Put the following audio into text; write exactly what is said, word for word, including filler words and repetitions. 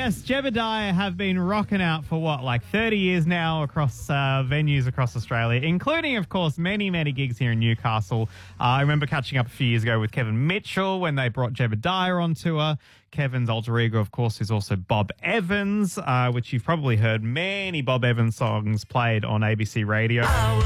yes, Jebediah have been rocking out for what, like thirty years now across uh, venues across Australia, including, of course, many, many gigs here in Newcastle. Uh, I remember catching up a few years ago with Kevin Mitchell when they brought Jebediah on tour. Kevin's alter ego, of course, is also Bob Evans, uh, which you've probably heard many Bob Evans songs played on A B C Radio.